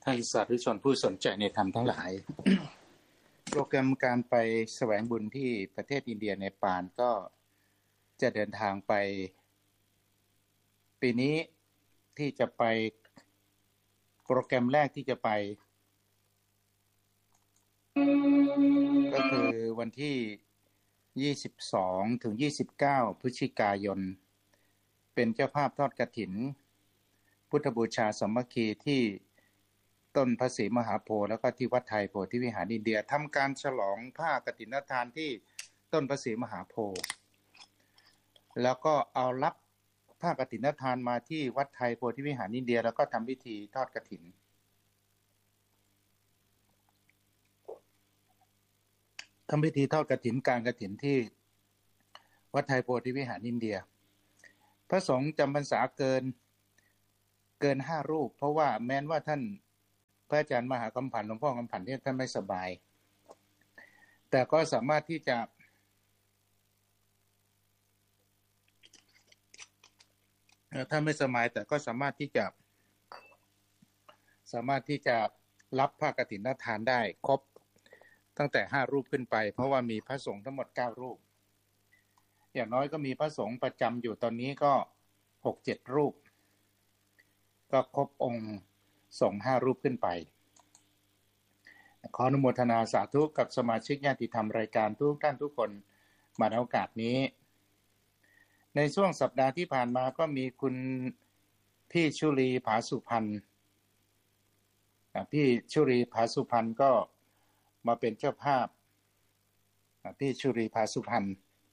ให้สาธุชนผู้สนใจในธรรมทั้งหลาย โปรแกรมการไปแสวงบุญที่ประเทศอินเดียเนปาลก็จะเดินทางไปปีนี้ที่จะไปโปรแกรมแรกที่จะไปก็คือวันที่22ถึง29พฤศจิกายนเป็นเจ้าภาพทอดกฐินพุทธบูชาสามัคคีที่ต้นพระศรีมหาโพธิ์แล้วก็ที่วัดไทยโพธิวิหารอินเดียทำการฉลองผ้ากฐินทานที่ต้นพระศรีมหาโพธิ์แล้วก็เอารับผ้ากฐินทานมาที่วัดไทยโพธิวิหารอินเดียแล้วก็ทำพิธีทอดกฐินทำพิธีทอดกฐินการกฐินที่วัดไทยโพธิวิหารอินเดียพระสงฆ์จำพรรษาเกิน5รูปเพราะว่าแม้นว่าท่านพระอาจารย์มหากำพันธ์หลวงพ่อกำพันธ์เนี่ยท่านไม่สบายแต่ก็สามารถที่จะท่านไม่สบายแต่ก็สามารถที่จะรับผ้ากฐินทานได้ครบตั้งแต่5รูปขึ้นไปเพราะว่ามีพระสงฆ์ทั้งหมด9รูปอย่างน้อยก็มีพระสงฆ์ประจำอยู่ตอนนี้ก็ 6-7 รูปก็ครบองค์สงฆ์5รูปขึ้นไปขออนุโมทนาสาธุกับสมาชิกญาติธรรมรายการทุกท่านทุกคนมาในโอกาสนี้ในช่วงสัปดาห์ที่ผ่านมาก็มีคุณพี่ชุลีผาสุพรรณพี่ชุลีผาสุพรรณก็มาเป็นเจ้าภาพพี่ชุลีผาสุพรรณ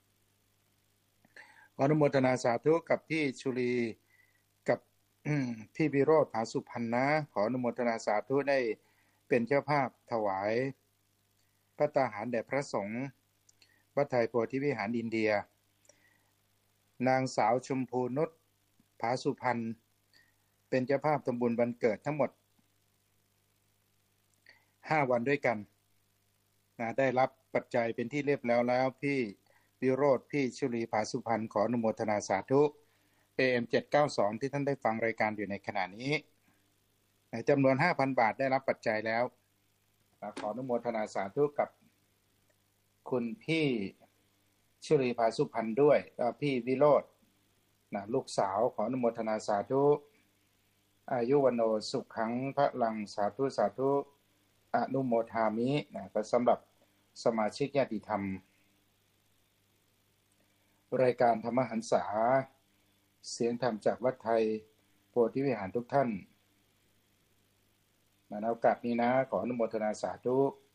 ขออนุโมทนาสาธุกับพี่ชุลีกับพี่วิโรจน์ผาสุพรรณนะขออนุโมทนาสาธุได้เป็นเจ้าภาพถวายพระตาหารแด่พระสงฆ์วัดไทยโพธิวิหารอินเดียนางสาวชมพูนุชผาสุพรรณเป็นเจ้าภาพทำบุญวันเกิดทั้งหมด5วันด้วยกันได้รับปัจจัยเป็นที่เรียบร้อยแล้วพี่วิโรจน์พี่ชุลีผาสุพรรณขออนุโมทนาสาธุ AM 792ที่ท่านได้ฟังรายการอยู่ในขณะนี้จำนวน 5,000 บาทได้รับปัจจัยแล้วขออนุโมทนาสาธุกับคุณพี่ชุลีผาสุพรรณด้วยพี่วิโรจน์ลูกสาวขออนุโมทนาสาธุอายุวโนสุขังพลังสาธุสาธุอนุโมทามิก็สำหรับสมาชิกญาติธรรมรายการธรรมหันษาเสียงธรรมจากวัดไทยโพธิวิหารทุกท่านในโอกาสนี้นะขออนุโมทนาสาธุ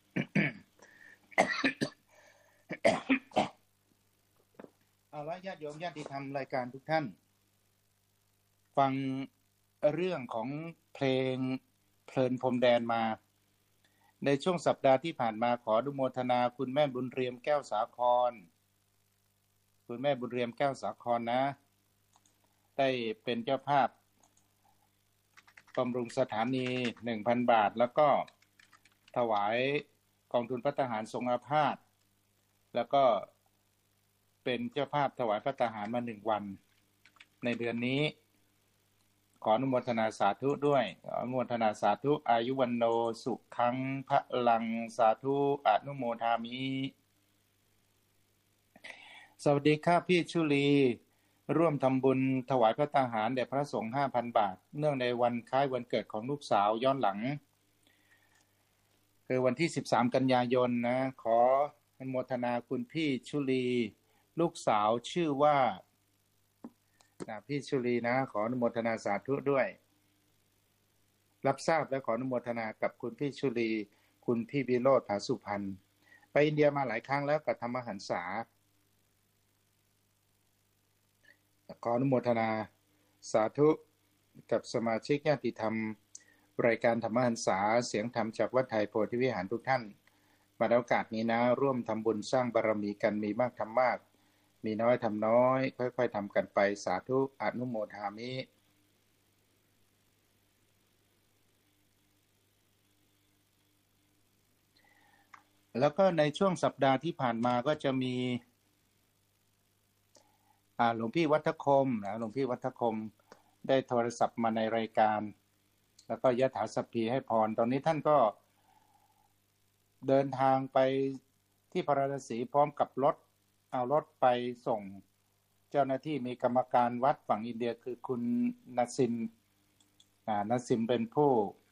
เอาละญาติโยมญาติธรรมรายการทุกท่านฟังเรื่องของเพลงเพลินพรมแดนมาในช่วงสัปดาห์ที่ผ่านมาขออนุโมทนาคุณแม่บุญเรียมแก้วสาครคุณแม่บุญเรียมแก้วสาครนะได้เป็นเจ้าภาพบำรุงสถานี 1,000 บาทแล้วก็ถวายกองทุนพระทหารทรงอาพาธแล้วก็เป็นเจ้าภาพถวายพระทหารมา1วันในเดือนนี้ขออนุโมทนาสาธุด้วยอนุโมทนาสาธุอายุวันโนสุขังพลังสาธุอนุโมทามิสวัสดีครับพี่ชุลีร่วมทำบุญถวายพระทหารแด่พระสงฆ์ 5,000 บาทเนื่องในวันคล้ายวันเกิดของลูกสาวย้อนหลังคือวันที่13กันยายนนะขออนุโมทนาคุณพี่ชุลีลูกสาวชื่อว่าพี่ชุลีนะขออนุโมทนาสาธุด้วยรับทราบและขออนุโมทนากับคุณพี่ชุลีคุณพี่วิโรจน์ผาสุพรรณไปอินเดียมาหลายครั้งแล้วกับธรรมหันษาขออนุโมทนาสาธุกับสมาชิกญาติธรรมรายการธรรมหันษาเสียงธรรมจากวัดไทยโพธิวิหารทุกท่านมาในโอกาสนี้นะร่วมทำบุญสร้างบารมีกันมีมากทำมากมีน้อยทำน้อยค่อยๆทำกันไปสาธุอนุโมทามิแล้วก็ในช่วงสัปดาห์ที่ผ่านมาก็จะมีหลวงพี่วัฒคมนะหลวงพี่วัฒคมได้โทรศัพท์มาในรายการแล้วก็ยถาสัพพีให้พรตอนนี้ท่านก็เดินทางไปที่พาราณสีพร้อมกับรถเอารถไปส่งเจ้าหน้าที่มีกรรมการวัดฝั่งอินเดียคือคุณนัสซิมนัสซิมเป็นผู้